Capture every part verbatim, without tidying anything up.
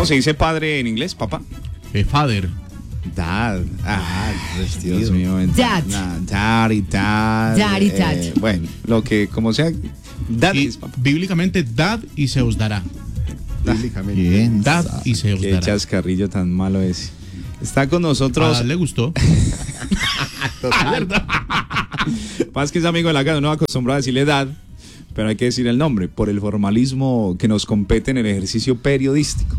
¿Cómo se dice padre en inglés, papá? Eh, father. Dad. Ah, Dios mío. Dad. Nah, daddy, dad. Daddy, eh, dad. Bueno, lo que, como sea, dad Y es papá. bíblicamente, dad y se os dará. Bíblicamente. Bien. Dad y se os Qué dará. chascarrillo tan malo ese. Está con A nosotros. Dad le gustó. Más que es amigo de la casa, no acostumbrado a decirle dad, pero hay que decir el nombre, por el formalismo que nos compete en el ejercicio periodístico.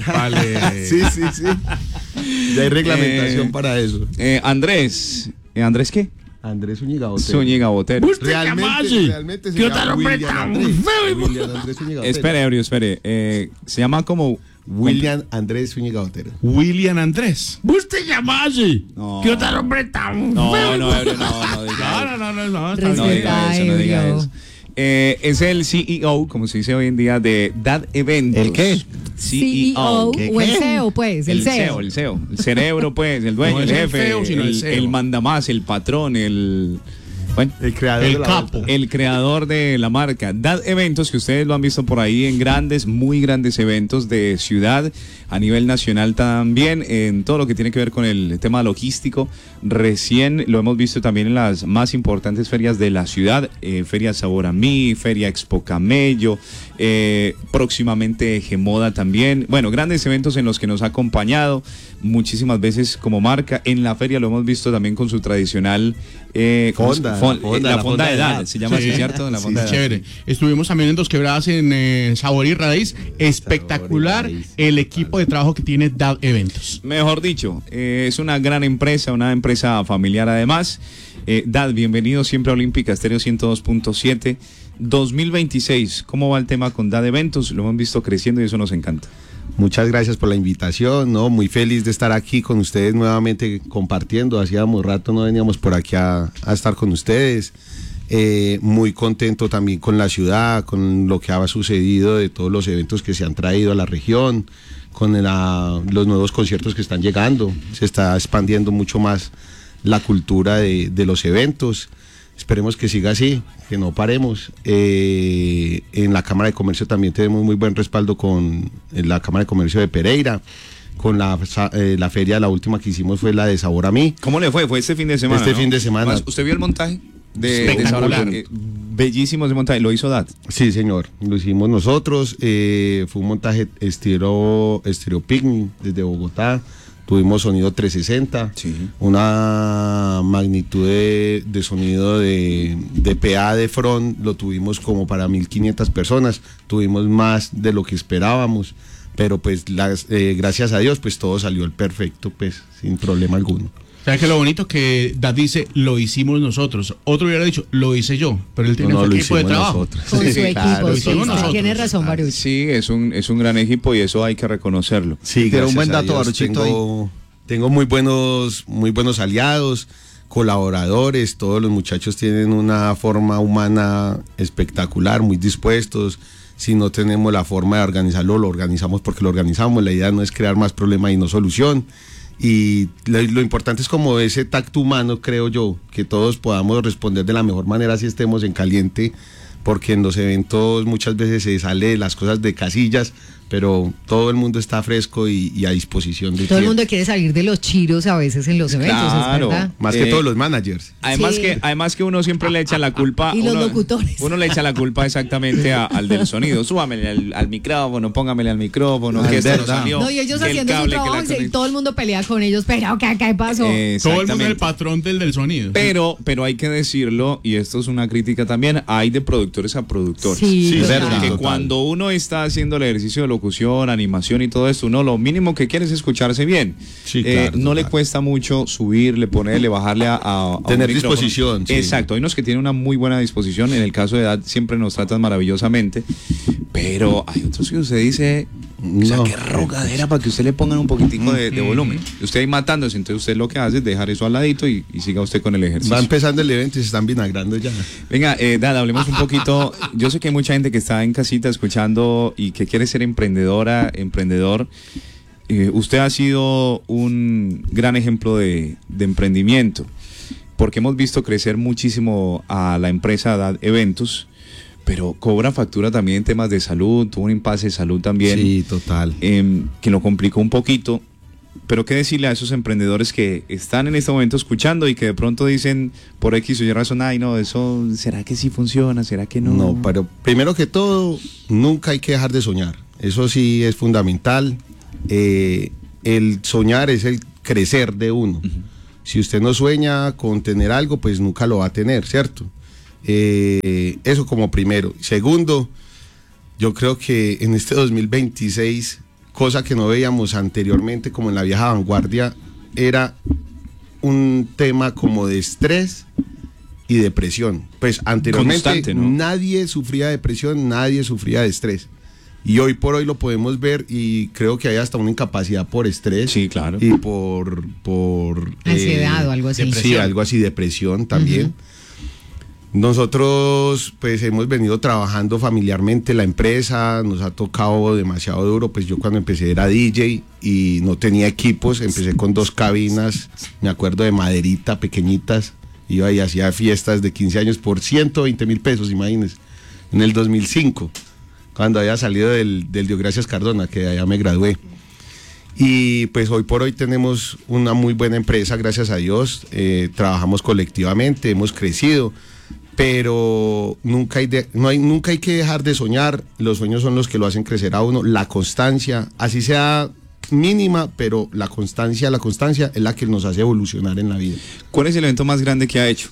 Ópale. Sí, sí, sí. Ya hay reglamentación Eh, para eso. Eh, Andrés. ¿Eh, ¿Andrés qué? Andrés Zúñiga Botero. Zúñiga Botero. Realmente, realmente se ¿Qué llama tal, hombre, William tan Andrés. feo? William Andrés Zúñiga Botero. Espere, ebrio, espere. Eh, se llama como William Andrés Zúñiga Botero. William Andrés. ¿Usted llama así? No. ¿Qué tal hombre tan No, feo? no, ebrio, no, no diga No, eso. no, no, no, no, está No bien. diga eso, no diga ebrio. eso. Eh, es el C E O, como se dice hoy en día, de Dad Eventos. ¿El qué? C C E O E O. o el C E O, pues, el, El C E O. C E O, el C E O, el cerebro, pues, el dueño, No el es el jefe, feo, sino el el, C E O. el mandamás, el patrón, el... Bueno, El creador El de la capo. vuelta. el creador de la marca Dad Eventos, que ustedes lo han visto por ahí en grandes, muy grandes eventos de ciudad, a nivel nacional también, en todo lo que tiene que ver con el tema logístico. Recién lo hemos visto también en las más importantes ferias de la ciudad, eh, Feria Sabor a Mí, Feria Expo Camello, eh, próximamente Gemoda también. Bueno, grandes eventos en los que nos ha acompañado muchísimas veces como marca. En la feria lo hemos visto también con su tradicional eh, ¿cómo se- Fonda, fon- la fonda, la la fonda fonda de de edad, edad. se llama así, Sí. ¿cierto? La Sí, fonda de edad. Chévere. Estuvimos también en Dos Quebradas en eh, Sabor y Raíz. Espectacular Sabor y Raíz. el equipo de trabajo que tiene Dad Eventos. Mejor dicho, eh, es una gran empresa, una empresa familiar además. Eh, Dad, bienvenido siempre a Olímpica Estéreo ciento dos punto siete. dos mil veintiséis, ¿cómo va el tema con Dad Eventos? Lo hemos visto creciendo y eso nos encanta. Muchas gracias por la invitación, ¿no? Muy feliz de estar aquí con ustedes nuevamente compartiendo. Hacíamos rato no veníamos por aquí a, a estar con ustedes. Eh, muy contento también con la ciudad, con lo que ha sucedido de todos los eventos que se han traído a la región, con la- los nuevos conciertos que están llegando. Se está expandiendo mucho más la cultura de, de los eventos. Esperemos que siga así, que no paremos. Eh, en la Cámara de Comercio también tenemos muy buen respaldo con eh, la Cámara de Comercio de Pereira, con la, sa- eh, la feria, la última que hicimos fue la de Sabor a Mí. ¿Cómo le fue? Fue este fin de semana. Este ¿no? fin de semana. ¿Usted vio el montaje? De, de Espectacular. Sabor a Mí? Eh, bellísimo ese montaje, lo hizo Dad. Sí, señor, lo hicimos nosotros. eh, fue un montaje estilo, estilo picnic desde Bogotá. Tuvimos sonido trescientos sesenta, Sí. una magnitud de, de sonido de, de P A de front, lo tuvimos como para mil quinientas personas, tuvimos más de lo que esperábamos, pero pues las, eh, gracias a Dios pues todo salió el perfecto, pues sin problema alguno. ¿Sabes qué? Lo bonito que Dad dice, lo hicimos nosotros. Otro hubiera dicho, lo hice yo, pero él tiene No, no, un lo equipo de hicimos trabajo. nosotros. Con Sí, su equipo, claro, lo sí, hicimos sí, nosotros. tienes razón, Baruch. Sí, es un, es un gran equipo y eso hay que reconocerlo. Sí, Pero un gracias buen a dato, Dios, Baruchito, tengo, tengo muy buenos, muy buenos aliados, colaboradores, todos los muchachos tienen una forma humana espectacular, muy dispuestos. Si no tenemos la forma de organizarlo, lo organizamos porque lo organizamos. La idea no es crear más problema y no solución. Y lo, lo importante es como ese tacto humano, creo yo, que todos podamos responder de la mejor manera si estemos en caliente, porque en los eventos muchas veces se sale las cosas de casillas, pero todo el mundo está fresco y, y a disposición de Todo el tiempo. mundo quiere salir de los chiros a veces en los eventos, Claro. es verdad. Más Eh, que todos los managers. Además, Sí. que, además que uno siempre le echa la culpa. Y los uno, locutores. Uno le echa la culpa exactamente a- al del sonido. Súbamele al, al micrófono, póngamele al micrófono, Ah, que es esto no verdad. salió. No, y ellos que el haciendo su cable, que la trabajo y se- y conexión. todo el mundo pelea con ellos, pero ¿qué, qué pasó? Eh, Todo el mundo es el exactamente. patrón del, del sonido. Pero, pero hay que decirlo, y esto es una crítica también, hay de productores a productores. Sí, Sí, total. verdad. Que Total. cuando uno está haciendo el ejercicio de locución, animación y todo esto, uno lo mínimo que quiere es escucharse bien. Sí, Eh, claro, no le total. cuesta mucho subirle, ponerle, bajarle a, a- a un Tener micrófono. disposición, sí. Exacto, hay unos que tienen una muy buena disposición. En el caso de Edad siempre nos tratan maravillosamente, pero hay otros que usted dice, o sea, No. qué rogadera para que usted le pongan un poquitico de, de volumen. Usted ahí matándose, entonces usted lo que hace es dejar eso al ladito y, y siga usted con el ejercicio. Va empezando el evento y se están vinagrando ya. Venga, eh, Dad, hablemos un poquito. Yo sé que hay mucha gente que está en casita escuchando y que quiere ser emprendedora, emprendedor. Eh, usted ha sido un gran ejemplo de, de emprendimiento, porque hemos visto crecer muchísimo a la empresa Dad Eventos, pero cobra factura también en temas de salud, tuvo un impasse de salud también. Sí, total. Eh, que lo complicó un poquito. Pero qué decirle a esos emprendedores que están en este momento escuchando y que de pronto dicen por X o Y razón, ay no, eso, ¿será que sí funciona? ¿Será que no? No, pero primero que todo, nunca hay que dejar de soñar. Eso sí es fundamental. Eh, el soñar es el crecer de uno. Uh-huh. Si usted no sueña con tener algo, pues nunca lo va a tener, ¿cierto? Eh, eso como primero. Segundo, yo creo que en este dos mil veintiséis... cosa que no veíamos anteriormente como en la vieja vanguardia, era un tema como de estrés y depresión. Pues anteriormente constante, ¿no? Nadie sufría de depresión, nadie sufría de estrés. Y hoy por hoy lo podemos ver y creo que hay hasta una incapacidad por estrés. Sí, claro. Y por... por ansiedad eh, o algo así. Depresión. Sí, algo así, depresión también. Uh-huh. Nosotros pues hemos venido trabajando familiarmente la empresa, nos ha tocado demasiado duro, pues yo cuando empecé era D J y no tenía equipos, empecé con dos cabinas, me acuerdo de maderita, pequeñitas, iba y hacía fiestas de quince años por ciento veinte mil pesos, imagínense, en el dos mil cinco, cuando había salido del, del Diogracias Cardona, que allá me gradué. Y pues hoy por hoy tenemos una muy buena empresa, gracias a Dios, eh, trabajamos colectivamente, hemos crecido. Pero nunca hay, de, no hay, nunca hay que dejar de soñar, los sueños son los que lo hacen crecer a uno, la constancia, así sea mínima, pero la constancia, la constancia es la que nos hace evolucionar en la vida. ¿Cuál es el evento más grande que ha hecho?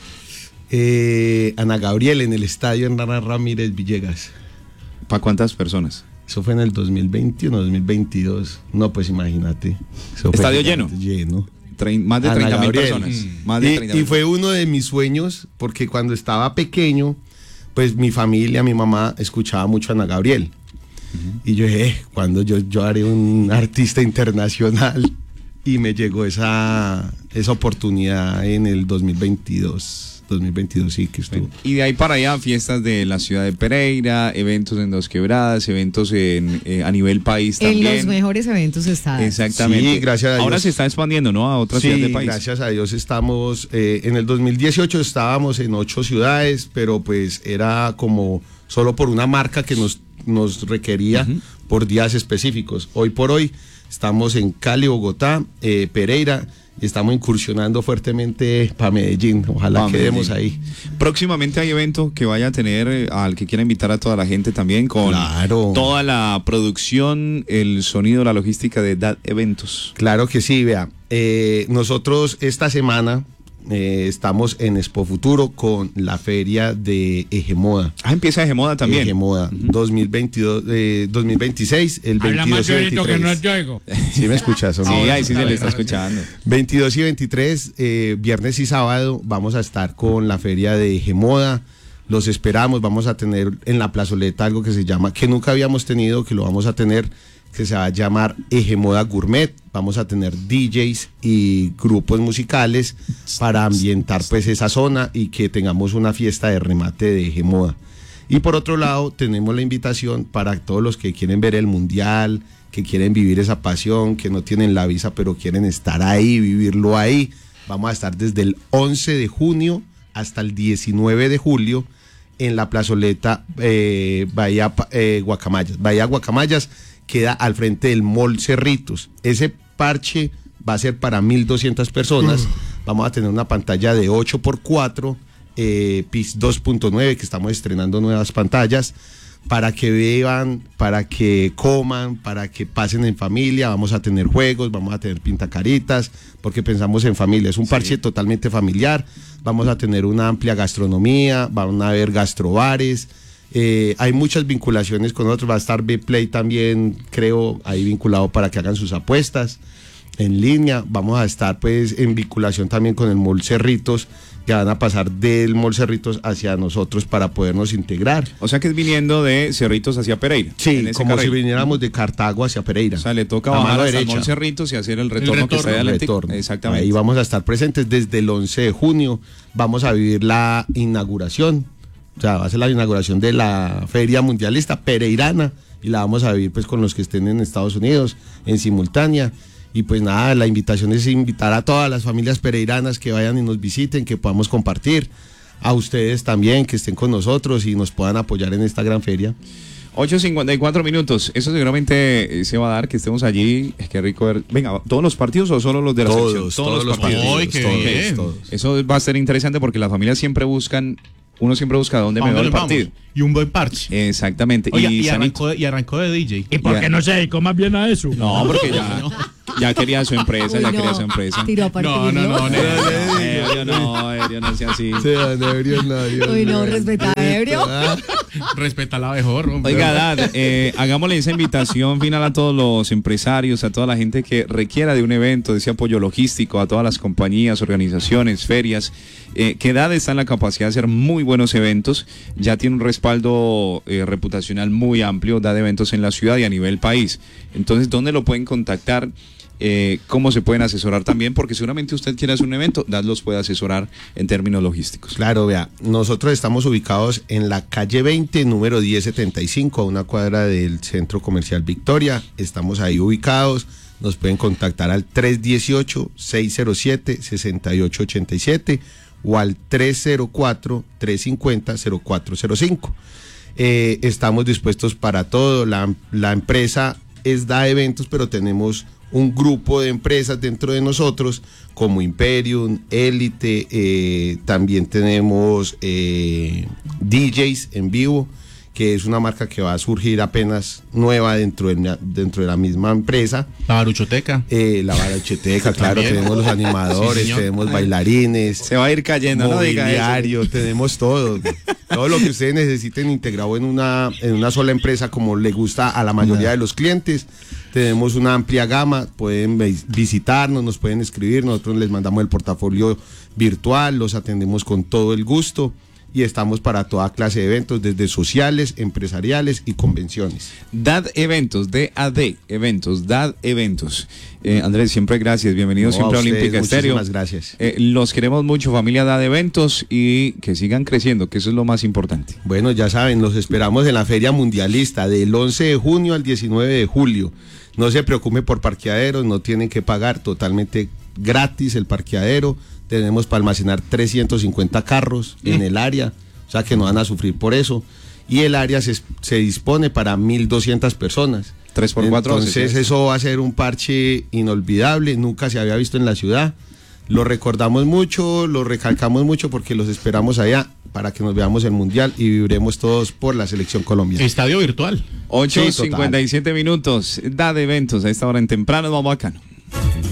Eh, Ana Gabriel en el estadio Hernán Ramírez Villegas. ¿Para cuántas personas? Eso fue en el dos mil veintiuno, dos mil veintidós, no pues imagínate. ¿Estadio lleno? Lleno. Trein, más de treinta mil personas. Mm. Más de y, treinta y fue uno de mis sueños, porque cuando estaba pequeño, pues mi familia, mi mamá, escuchaba mucho a Ana Gabriel. Uh-huh. Y yo dije, eh, cuando yo, yo haré un artista internacional. Y me llegó esa, esa oportunidad en el dos mil veintidós. dos mil veintidós sí que estuvo. Y de ahí para allá, fiestas de la ciudad de Pereira, eventos en Dos Quebradas, eventos en, eh, a nivel país también. En los mejores eventos está. Exactamente. Sí, gracias a Dios. Ahora se está expandiendo, ¿no? A otras sí, ciudades del país. Gracias a Dios estamos, eh, en el dos mil dieciocho estábamos en ocho ciudades, pero pues era como solo por una marca que nos, nos requería uh-huh. por días específicos. Hoy por hoy estamos en Cali, Bogotá, eh, Pereira. Estamos incursionando fuertemente para Medellín, ojalá pa quedemos Medellín. Ahí. Próximamente hay evento que vaya a tener, eh, al que quiera invitar a toda la gente también, con claro. toda la producción, el sonido, la logística de D A D Eventos. Claro que sí, vea, eh, nosotros esta semana eh, estamos en Expo Futuro con la feria de Egemoda. Ah, empieza Egemoda también. Egemoda, uh-huh. dos mil veintidós, eh, dos mil veintiséis, el veintidós y veintitrés. Que no te oigo. ¿Sí me escuchas? ¿O no? Sí, ahí sí se le está escuchando. veintidós y veintitrés, eh, viernes y sábado, vamos a estar con la feria de Egemoda. Los esperamos, vamos a tener en la plazoleta algo que se llama, que nunca habíamos tenido, que lo vamos a tener, que se va a llamar Egemoda Gourmet. Vamos a tener D Js y grupos musicales para ambientar pues esa zona y que tengamos una fiesta de remate de Egemoda. Y por otro lado tenemos la invitación para todos los que quieren ver el mundial, que quieren vivir esa pasión, que no tienen la visa pero quieren estar ahí, vivirlo ahí. Vamos a estar desde el once de junio hasta el diecinueve de julio en la plazoleta eh, Bahía eh, Guacamayas. Bahía Guacamayas queda al frente del Mall Cerritos. Ese parche va a ser para mil doscientas personas. Vamos a tener una pantalla de ocho por cuatro, eh, P I X dos punto nueve, que estamos estrenando nuevas pantallas, para que beban, para que coman, para que pasen en familia. Vamos a tener juegos, vamos a tener pintacaritas, porque pensamos en familia. Es un parche sí. totalmente familiar. Vamos a tener una amplia gastronomía, van a haber gastrobares. Eh, hay muchas vinculaciones con otros, va a estar B-Play también, creo, ahí vinculado para que hagan sus apuestas en línea. Vamos a estar pues en vinculación también con el Mall Cerritos, que van a pasar del Mall Cerritos hacia nosotros para podernos integrar. O sea que es viniendo de Cerritos hacia Pereira. Sí, como carril. Si viniéramos de Cartago hacia Pereira. O sea, le toca bajar hasta el Mall Cerritos y hacer el retorno, el retorno que está ahí adelante. Exactamente. Ahí vamos a estar presentes desde el once de junio, vamos a vivir la inauguración. O sea, va a ser la inauguración de la Feria Mundialista Pereirana y la vamos a vivir pues con los que estén en Estados Unidos en simultánea. Y pues nada, la invitación es invitar a todas las familias pereiranas que vayan y nos visiten, que podamos compartir. a ustedes también que estén con nosotros y nos puedan apoyar en esta gran feria. ocho cincuenta y cuatro minutos. Eso seguramente eh, se va a dar, que estemos allí. Es que rico ver. Venga, ¿todos los partidos o solo los de la Todos, sección? todos los partidos. Ay, qué todos, bien. todos. Eso va a ser interesante porque las familias siempre buscan, uno siempre busca dónde ¿A me dónde veo el nos vamos? partido. Y un buen parche. Exactamente. Oiga, y y, Sanito- arrancó de, y arrancó de D J. ¿Y por Ya. qué no se dedicó más bien a eso? No, porque ya, ya quería su empresa, Uy, ya no. quería su empresa. Tiró a partir, No, no, no, no. Ebrio no, ebrio no sea así. Uy, no, respeta a Ebrio. Respeta la mejor, hombre. Oiga, Dad, eh, hagámosle esa invitación final a todos los empresarios, a toda la gente que requiera de un evento, de ese apoyo logístico, a todas las compañías, organizaciones, ferias, eh, que Dad está en la capacidad de hacer muy buenos eventos, ya tiene un respaldo eh, reputacional muy amplio, da de eventos en la ciudad y a nivel país. Entonces, ¿dónde lo pueden contactar? Eh, ¿Cómo se pueden asesorar también? Porque seguramente usted quiere hacer un evento, Dad los puede asesorar en términos logísticos. Claro, vea, nosotros estamos ubicados en la calle veinte, número diez setenta y cinco, a una cuadra del Centro Comercial Victoria. Estamos ahí ubicados. Nos pueden contactar al tres uno ocho, seis cero siete, seis ocho ocho siete o al tres cero cuatro, tres cinco cero, cero cuatro cero cinco. Eh, estamos dispuestos para todo. La, la empresa es Da Eventos, pero tenemos un grupo de empresas dentro de nosotros como Imperium, Elite, eh, también tenemos eh, D Js en vivo, que es una marca que va a surgir apenas nueva dentro de, dentro de la misma empresa. La baruchoteca. Eh, la baracheteca, claro, También. tenemos los animadores, Sí, señor. tenemos bailarines, Se va a ir cayendo, no diga eso. mobiliario, tenemos todo. Todo lo que ustedes necesiten integrado en una, en una sola empresa, como le gusta a la mayoría de los clientes. Tenemos una amplia gama, pueden vis- visitarnos, nos pueden escribir, nosotros les mandamos el portafolio virtual, los atendemos con todo el gusto y estamos para toda clase de eventos, desde sociales, empresariales y convenciones. Dad Eventos, D A D Eventos, Dad Eventos. Eh, Andrés, siempre gracias, bienvenido No, siempre a, a ustedes, Olímpica Estéreo. muchísimas gracias. Eh, los queremos mucho, familia Dad Eventos, y que sigan creciendo, que eso es lo más importante. Bueno, ya saben, los esperamos en la Feria Mundialista del once de junio al diecinueve de julio. No se preocupe por parqueaderos, no tienen que pagar, totalmente gratis el parqueadero. Tenemos para almacenar trescientos cincuenta carros en el área, o sea que no van a sufrir por eso. Y el área se, se dispone para mil doscientas personas. Tres por cuatro, Entonces once, sí. eso va a ser un parche inolvidable, nunca se había visto en la ciudad. Lo recordamos mucho, lo recalcamos mucho porque los esperamos allá para que nos veamos el Mundial y viviremos todos por la Selección Colombia. Estadio virtual. ocho Sí, total. cincuenta y siete minutos, Dad Eventos, a esta hora en temprano, vamos bacano.